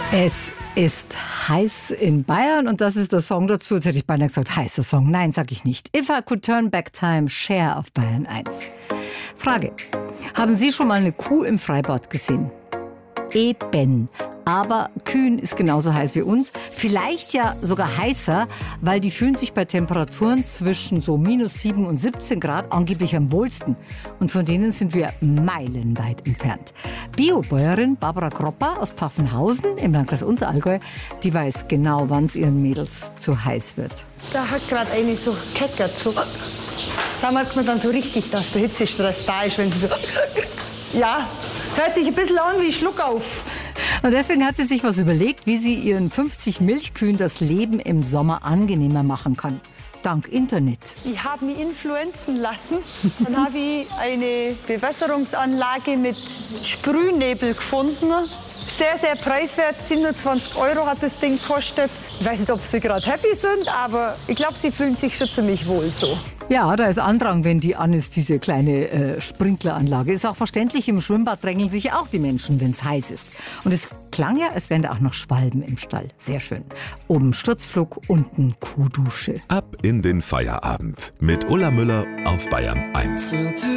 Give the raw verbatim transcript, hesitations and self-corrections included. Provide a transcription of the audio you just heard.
Es ist heiß in Bayern und das ist der Song dazu. Jetzt hätte ich beinahe gesagt, heißer Song. Nein, sag ich nicht. If I Could Turn Back Time, Cher auf Bayern eins. Frage: Haben Sie schon mal eine Kuh im Freibad gesehen? Eben. Aber Kühen ist genauso heiß wie uns. Vielleicht ja sogar heißer, weil die fühlen sich bei Temperaturen zwischen so minus sieben und siebzehn Grad angeblich am wohlsten. Und von denen sind wir meilenweit entfernt. Biobäuerin Barbara Kropper aus Pfaffenhausen im Landkreis Unterallgäu, die weiß genau, wann es ihren Mädels zu heiß wird. Da hat gerade eine so keckert. So. Da merkt man dann so richtig, dass der Hitzestress da ist, wenn sie so... Ja, hört sich ein bisschen an wie Schluck auf. Und deswegen hat sie sich was überlegt, wie sie ihren fünfzig Milchkühen das Leben im Sommer angenehmer machen kann. Dank Internet. Ich habe mich influenzen lassen. Dann habe ich eine Bewässerungsanlage mit Sprühnebel gefunden. Sehr, sehr preiswert. siebenundzwanzig Euro hat das Ding gekostet. Ich weiß nicht, ob sie gerade happy sind, aber ich glaube, sie fühlen sich schon ziemlich wohl so. Ja, da ist Andrang, wenn die an ist, diese kleine äh, Sprinkleranlage. Ist auch verständlich, im Schwimmbad drängeln sich auch die Menschen, wenn es heiß ist. Und es klang ja, als wären da auch noch Schwalben im Stall. Sehr schön. Oben Sturzflug, unten Kuhdusche. Ab in den Feierabend mit Ulla Müller auf Bayern eins.